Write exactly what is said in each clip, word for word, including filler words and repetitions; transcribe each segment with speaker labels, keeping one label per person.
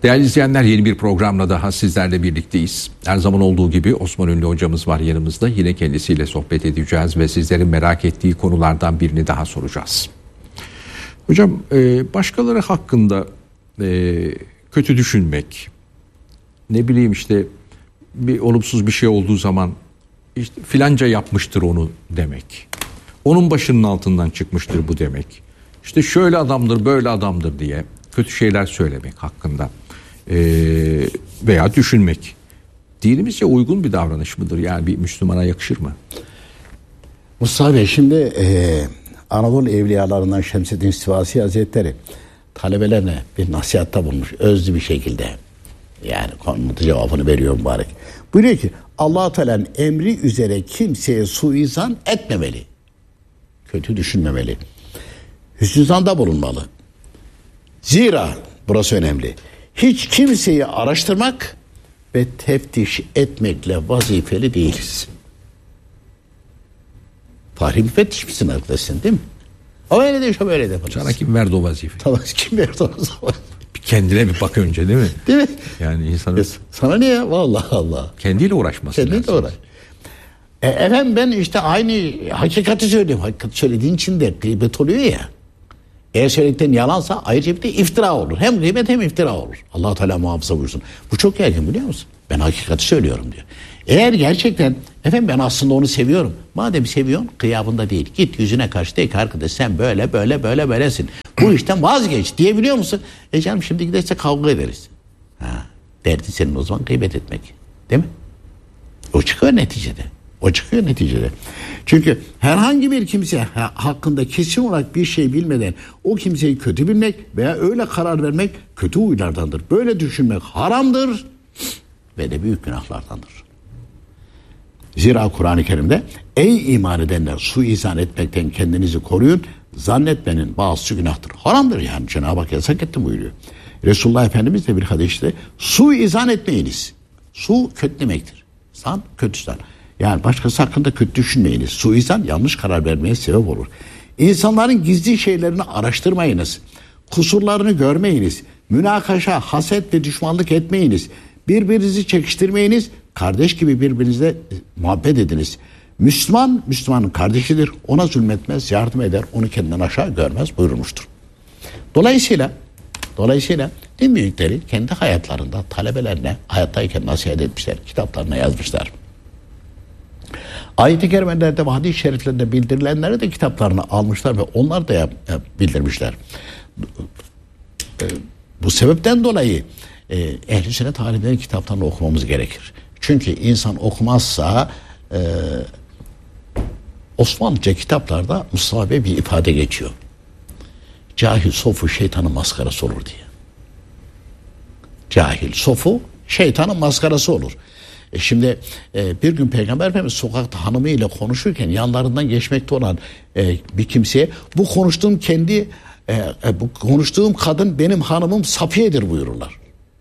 Speaker 1: Değerli izleyenler, yeni bir programla daha sizlerle birlikteyiz. Her zaman olduğu gibi Osman Ünlü hocamız var yanımızda. Yine kendisiyle sohbet edeceğiz ve sizlerin merak ettiği konulardan birini daha soracağız. Hocam, başkaları hakkında kötü düşünmek, ne bileyim işte bir olumsuz bir şey olduğu zaman işte filanca yapmıştır onu demek. Onun başının altından çıkmıştır bu demek. İşte şöyle adamdır, böyle adamdır diye kötü şeyler söylemek hakkında ee, veya düşünmek dinimizce uygun bir davranış mıdır? Yani bir Müslümana yakışır mı?
Speaker 2: Mustafa Bey, şimdi e, Anadolu evliyalarından Şemseddin Sivasi Hazretleri talebelerine bir nasihatta bulmuş özlü bir şekilde. Yani konunun cevabını veriyor mübarek. Buyuruyor ki Allah-u Teala'nın emri üzere kimseye suizan etmemeli. Kötü düşünmemeli. Hüsnü zanda bulunmalı. Zira burası önemli. Hiç kimseyi araştırmak ve teftiş etmekle vazifeli değiliz. Fahri müfettiş misin arkadaşsın, değil mi? O öyle de şu böyle de.
Speaker 1: Sana kim verdi o vazifeyi?
Speaker 2: Tamam, kim verdi o vazifeyi?
Speaker 1: Bir kendine bir bak önce, değil mi?
Speaker 2: Değil mi?
Speaker 1: Yani insanın...
Speaker 2: E, sana ne ya? Vallahi Allah.
Speaker 1: Kendiyle uğraşması lazım.
Speaker 2: Kendiyle uğraş. E, efendim ben işte aynı hakikati söylüyorum. Hakikati söylediğin için de gıybet oluyor ya. Eğer söylediklerin yalansa ayrıca bir de iftira olur. Hem gıybet hem iftira olur. Allah-u Teala muhafaza buyursun. Bu çok yaygın, biliyor musun? Ben hakikati söylüyorum diyor. Eğer gerçekten efendim ben aslında onu seviyorum. Madem seviyorsun, kıyabında değil. Git yüzüne karşı de ki arkadaş sen böyle böyle böyle böylesin. Bu işten vazgeç diyebiliyor musun? E canım şimdi giderse kavga ederiz. Ha, derdi senin o zaman gıybet etmek. Değil mi? O çıkıyor neticede. O çıkıyor neticede. Çünkü herhangi bir kimse hakkında kesin olarak bir şey bilmeden o kimseyi kötü bilmek veya öyle karar vermek kötü huylardandır. Böyle düşünmek haramdır ve de büyük günahlardandır. Zira Kur'an-ı Kerim'de ey iman edenler suizan etmekten kendinizi koruyun, zannetmenin bazısı günahtır. Haramdır yani, Cenab-ı Hak yasak etti buyuruyor. Resulullah Efendimiz de bir hadiste suizan etmeyiniz. Su kötü demektir. Zan kötü zan. Yani başkası hakkında kötü düşünmeyiniz. Suizan yanlış karar vermeye sebep olur. İnsanların gizli şeylerini araştırmayınız. Kusurlarını görmeyiniz. Münakaşa, haset ve düşmanlık etmeyiniz. Birbirinizi çekiştirmeyiniz. Kardeş gibi birbirinizle muhabbet ediniz. Müslüman, Müslümanın kardeşidir. Ona zulmetmez, yardım eder. Onu kendinden aşağı görmez buyurmuştur. Dolayısıyla Dolayısıyla din büyükleri kendi hayatlarında talebelerine hayattayken nasihat etmişler. Kitaplarına yazmışlar. Ayet-i kerimelerde ve hadis-i şeriflerinde bildirilenleri de kitaplarına almışlar ve onlar da yap, yap, bildirmişler. E, bu sebepten dolayı e, ehl-i sünnet alimlerin kitaplarını okumamız gerekir. Çünkü insan okumazsa e, Osmanlıca kitaplarda Mustafa Bey bir ifade geçiyor. Cahil sofu şeytanın maskarası olur diye. Cahil sofu şeytanın maskarası olur. E şimdi e, bir gün Peygamber Efendimiz sokakta hanımıyla konuşurken yanlarından geçmekte olan e, bir kimseye bu konuştuğum kendi e, e, bu konuştuğum kadın benim hanımım Safiye'dir buyururlar.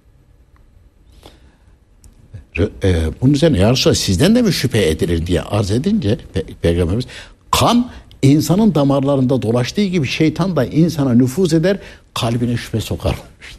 Speaker 2: E, bunun üzerine ya Resulallah sizden de mi şüphe edilir diye arz edince Pe- Peygamberimiz kan insanın damarlarında dolaştığı gibi şeytan da insana nüfuz eder, kalbine şüphe sokar.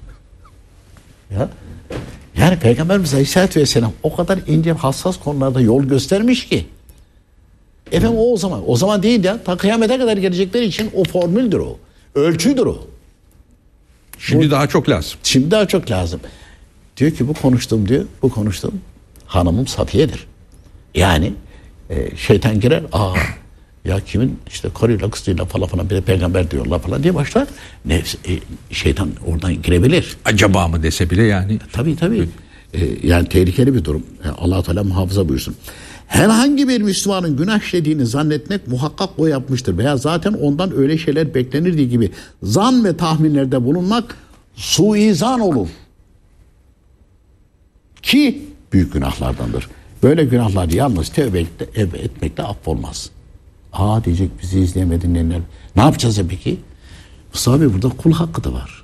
Speaker 2: Ya yani Peygamberimiz Aleyhisselatü Vesselam o kadar ince hassas konularda yol göstermiş ki. Efendim o o zaman. O zaman değil ya. Ta kıyamete kadar gelecekleri için o formüldür o. Ölçüdür o.
Speaker 1: Şimdi
Speaker 2: bu,
Speaker 1: daha çok lazım.
Speaker 2: Şimdi daha çok lazım. Diyor ki bu konuştuğum diyor. Bu konuştuğum hanımım Safiye'dir. Yani e, şeytan girer. Aa ya kimin işte karıyla kızıyla falan falan bir de peygamber diyorlar falan diye başlar. Nefs, e, şeytan oradan girebilir.
Speaker 1: Acaba mı dese bile yani.
Speaker 2: Tabii tabii. E, yani tehlikeli bir durum. Yani Allah Teala muhafaza buyursun. Herhangi bir Müslümanın günah işlediğini zannetmek muhakkak o yapmıştır. Veya zaten ondan öyle şeyler beklenirdiği gibi zan ve tahminlerde bulunmak suizan olur. Ki büyük günahlardandır. Böyle günahlar yalnız tevbe etmekle affolmaz. Aa diyecek bizi izleyemedin neler. Ne yapacağız ya peki? Mustafa Bey burada kul hakkı da var.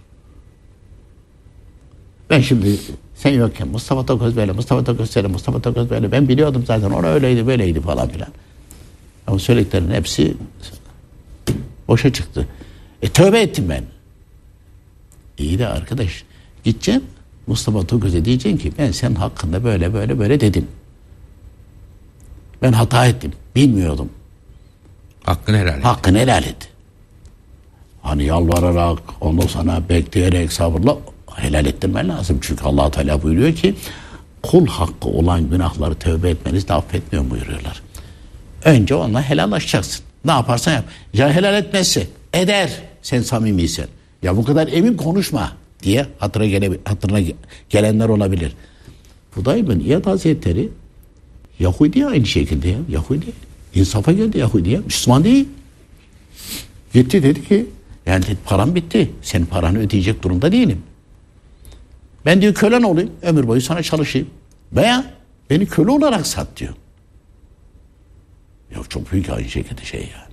Speaker 2: Ben şimdi sen yokken Mustafa Toköz böyle, Mustafa Toköz şöyle, Mustafa Toköz böyle. Ben biliyordum zaten ona öyleydi böyleydi falan filan. Ama söylediklerinin hepsi boşa çıktı. E tövbe ettim ben. İyi de arkadaş gideceğim Mustafa Toköz'e diyeceksin ki ben senin hakkında böyle böyle böyle dedim. Ben hata ettim. Bilmiyordum.
Speaker 1: Hakkını helal et.
Speaker 2: Hakkını helal et. Hani yalvararak, onu sana bekleyerek sabırla helal ettirmen lazım. Çünkü Allah Teala buyuruyor ki kul hakkı olan günahları tövbe etmeniz de affetmiyor buyuruyorlar. Önce onunla helallaşacaksın. Ne yaparsan yap. Ya helal etmezse eder. Sen samimiysen. Ya bu kadar emin konuşma diye hatırına, gele, hatırına gelenler olabilir. Fudayl bin İyad Hazretleri Yahudi aynı şekilde ya. Yahudi. İnsafa geldi Yahudi ya. Müslüman değil. Gitti dedi ki yani dedi, param bitti. Senin paranı ödeyecek durumda değilim. Ben diyor kölen olayım. Ömür boyu sana çalışayım. Veya beni köle olarak sat diyor. Ya çok büyük aynı şekilde şey yani.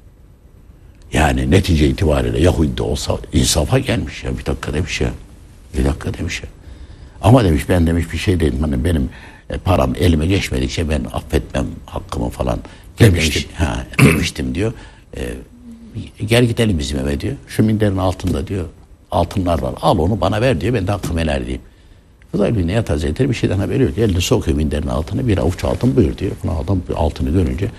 Speaker 2: Yani netice itibariyle Yahudi de olsa insafa gelmiş ya. Bir dakika demiş ya. Bir dakika demiş ya. Ama demiş ben demiş bir şey dedim. Hani benim e, param elime geçmedikçe ben affetmem hakkımı falan. Demiştim. Ha, demiştim diyor. E, gel gidelim bizim eve diyor. Şu minderin altında diyor. Altınlar var. Al onu bana ver diyor. Ben de hakkımı helal edeyim. Fudayl bin İyad Hazretleri bir şeyden haberi yok. Elini sokuyor minderin altına. Bir avuç altın buyur diyor. Buna adam altını görünce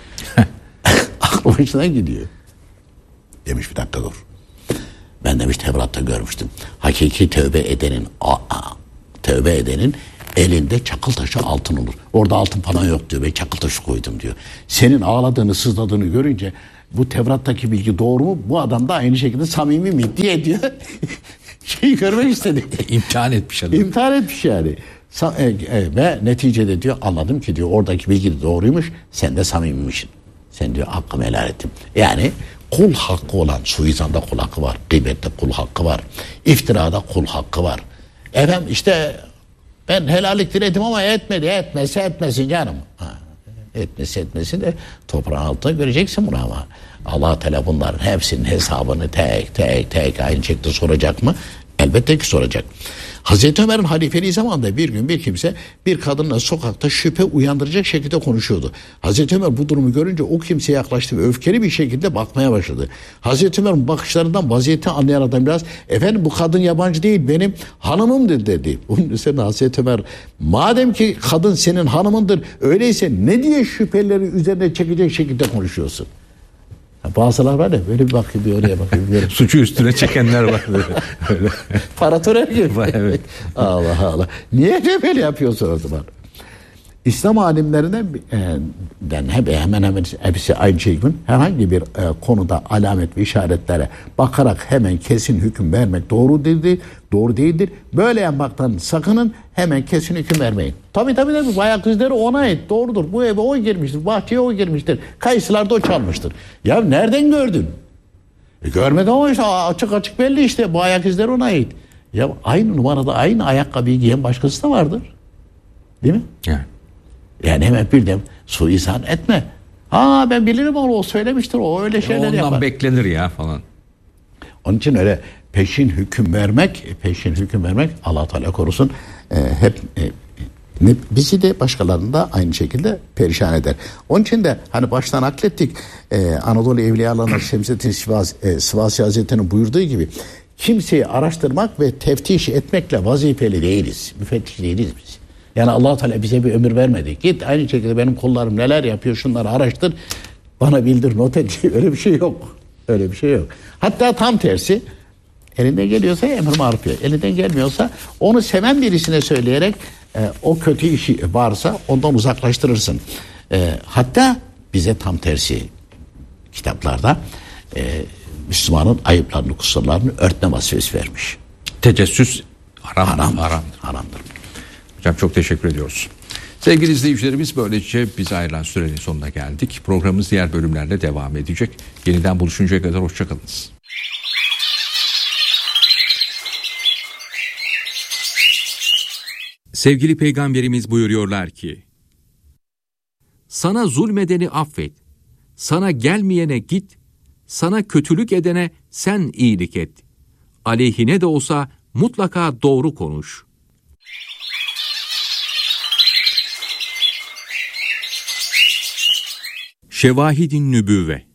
Speaker 2: aklı başından gidiyor. Demiş bir dakika dur. Ben demiş Tevrat'ta görmüştüm. Hakiki tövbe edenin a, a, tövbe edenin elinde çakıl taşı altın olur. Orada altın falan yok diyor. Ben çakıl taşı koydum diyor. Senin ağladığını, sızladığını görünce bu Tevrat'taki bilgi doğru mu? Bu adam da aynı şekilde samimi mi diye diyor. Şeyi görmek istedi.
Speaker 1: İmtihan etmiş adam.
Speaker 2: İmtihan etmiş yani. Sa- e, e, ve neticede diyor anladım ki diyor oradaki bilgi de doğruymuş. Sen de samimiymişsin. Sen diyor hakkımı helal ettim. Yani kul hakkı olan suizanda kul hakkı var. Gıybette kul hakkı var. İftirada kul hakkı var. Efendim işte ben helallik diledim ama etmedi. Etmese etmesin canım. Ha, etmese etmesin de toprağın altında göreceksin bunu ama. Allah Teala bunların hepsinin hesabını tek tek tek aynı şekilde soracak mı? Elbette ki soracak. Hazreti Ömer'in halifeliği zamanında bir gün bir kimse bir kadınla sokakta şüphe uyandıracak şekilde konuşuyordu. Hazreti Ömer bu durumu görünce o kimseye yaklaştı ve öfkeli bir şekilde bakmaya başladı. Hazreti Ömer'in bakışlarından vaziyeti anlayan adam biraz efendim bu kadın yabancı değil benim hanımımdır dedi. Bunun üzerine Hazreti Ömer madem ki kadın senin hanımındır öyleyse ne diye şüpheleri üzerine çekecek şekilde konuşuyorsun? Bazılar var ya böyle bir bakıyor bir oraya bakıyor. Bir
Speaker 1: Suçu üstüne çekenler var böyle. Öyle.
Speaker 2: Paratör gibi.
Speaker 1: Evet.
Speaker 2: Allah Allah. Niye de böyle yapıyorsun o zaman? İslam alimlerinden e, hep hemen hemen hepsi aynı şey gibi herhangi bir e, konuda alamet ve işaretlere bakarak hemen kesin hüküm vermek doğru değildir. Doğru değildir. Böyle yapmaktan sakının, hemen kesin hüküm vermeyin. Tabii tabii tabii bayağı kızları ona ait. Doğrudur. Bu eve o girmiştir. Bahçeye o girmiştir. Kayısılarda o çalmıştır. Ya nereden gördün? E, görmedim ama işte açık açık belli işte. Bu ayak izleri ona ait. Ya aynı numarada aynı ayakkabıyı giyen başkası da vardır. Değil mi?
Speaker 1: Yani.
Speaker 2: Yani hemen birden suizan etme. Ha ben bilirim onu o söylemiştir o öyle şeyler
Speaker 1: Ondan
Speaker 2: yapar.
Speaker 1: Ondan beklenir ya falan.
Speaker 2: Onun için öyle peşin hüküm vermek, peşin hüküm vermek Allah Teala korusun e, hep e, ne, bizi de başkalarını da aynı şekilde perişan eder. Onun için de hani baştan naklettik e, Anadolu Evliyalarına Şemsettin Sivas, e, Sivasi Hazretleri'nin buyurduğu gibi kimseyi araştırmak ve teftiş etmekle vazifeli değiliz. Müfettiş değiliz biz. Yani Allah Teala bize bir ömür vermedi. Git aynı şekilde benim kullarım neler yapıyor şunları araştır. Bana bildir not et. Öyle bir şey yok. Öyle bir şey yok. Hatta tam tersi elinden geliyorsa emir maruf ya. Elinden gelmiyorsa onu seven birisine söyleyerek e, o kötü işi varsa ondan uzaklaştırırsın. E, hatta bize tam tersi kitaplarda e, Müslümanın ayıplarını kusurlarını örtme vazifesi vermiş.
Speaker 1: Tecessüs haram,
Speaker 2: Haramdır.
Speaker 1: haramdır.
Speaker 2: Haramdır.
Speaker 1: Hocam çok teşekkür ediyoruz. Sevgili izleyicilerimiz böylece bize ayrılan sürenin sonuna geldik. Programımız diğer bölümlerle devam edecek. Yeniden buluşuncaya kadar hoşçakalınız.
Speaker 3: Sevgili Peygamberimiz buyuruyorlar ki, sana zulmedeni affet, sana gelmeyene git, sana kötülük edene sen iyilik et. Aleyhine de olsa mutlaka doğru konuş. Şevahid-i Nübüvve,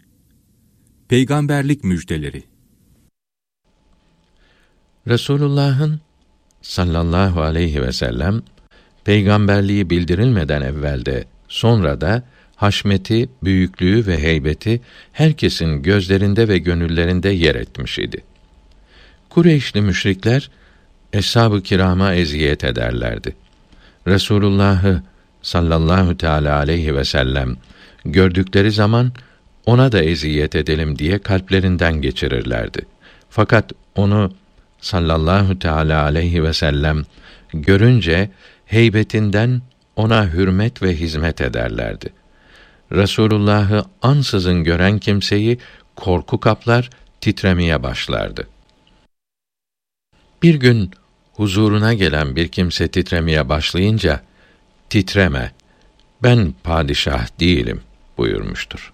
Speaker 3: Peygamberlik müjdeleri.
Speaker 4: Resulullah'ın sallallahu aleyhi ve sellem peygamberliği bildirilmeden evvelde sonra da haşmeti, büyüklüğü ve heybeti herkesin gözlerinde ve gönüllerinde yer etmiş idi. Kureyşli müşrikler eshab-ı kirama eziyet ederlerdi. Resulullah'ı sallallahu teala aleyhi ve sellem gördükleri zaman ona da eziyet edelim diye kalplerinden geçirirlerdi. Fakat onu sallallahu teala aleyhi ve sellem görünce heybetinden ona hürmet ve hizmet ederlerdi. Resulullah'ı ansızın gören kimseyi korku kaplar, titremeye başlardı. Bir gün huzuruna gelen bir kimse titremeye başlayınca, "Titreme, ben padişah değilim," buyurmuştur.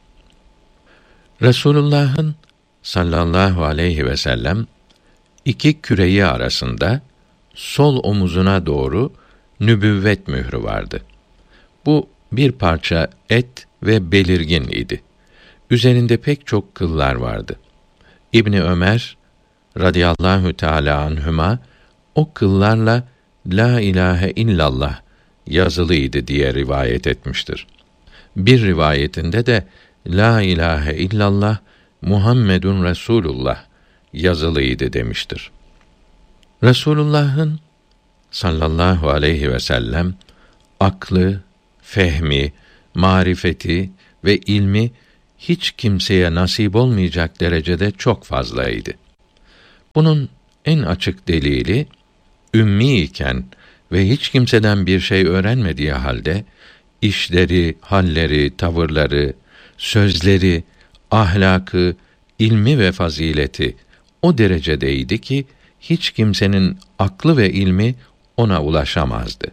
Speaker 4: Resulullah'ın sallallahu aleyhi ve sellem iki küreği arasında sol omuzuna doğru nübüvvet mührü vardı. Bu bir parça et ve belirgin idi. Üzerinde pek çok kıllar vardı. İbni Ömer radıyallahu teâlâ anhüma o kıllarla la ilahe illallah yazılıydı diye rivayet etmiştir. Bir rivayetinde de la ilahe illallah Muhammedun Resulullah yazılıydı demiştir. Resulullah'ın sallallahu aleyhi ve sellem aklı, fehmi, marifeti ve ilmi hiç kimseye nasip olmayacak derecede çok fazlaydı. Bunun en açık delili, ümmi iken ve hiç kimseden bir şey öğrenmediği halde, işleri, halleri, tavırları, sözleri, ahlakı, ilmi ve fazileti o derecedeydi ki, hiç kimsenin aklı ve ilmi ona ulaşamazdı.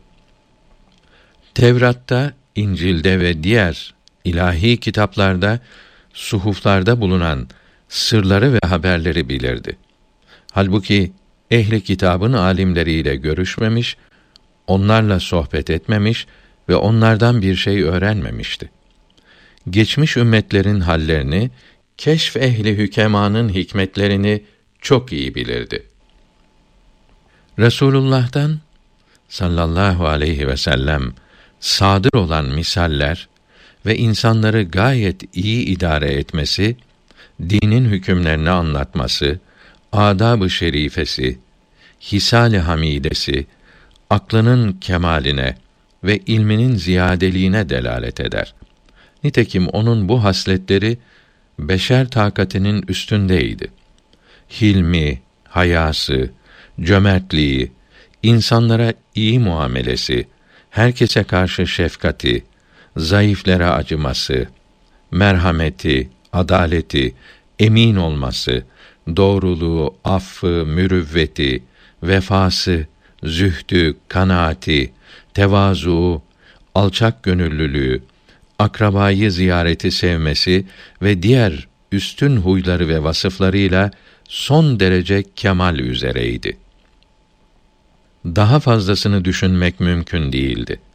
Speaker 4: Tevrat'ta, İncil'de ve diğer ilahi kitaplarda, suhuflarda bulunan sırları ve haberleri bilirdi. Halbuki ehli kitabın alimleriyle görüşmemiş, onlarla sohbet etmemiş ve onlardan bir şey öğrenmemişti. Geçmiş ümmetlerin hallerini, keşf ehli hükemanın hikmetlerini çok iyi bilirdi. Resulullah'tan sallallahu aleyhi ve sellem sadır olan misaller ve insanları gayet iyi idare etmesi, dinin hükümlerini anlatması, adab-ı şerifesi, hisal-i hamidesi, aklının kemaline ve ilminin ziyadeliğine delalet eder. Nitekim onun bu hasletleri beşer takatinin üstündeydi. Hilmi, hayası, cömertliği, insanlara iyi muamelesi, herkese karşı şefkati, zayıflara acıması, merhameti, adaleti, emin olması, doğruluğu, affı, mürüvveti, vefası, zühdü, kanaati, tevazu, alçak gönüllülüğü, akrabayı ziyareti sevmesi ve diğer üstün huyları ve vasıflarıyla son derece kemal üzereydi. Daha fazlasını düşünmek mümkün değildi.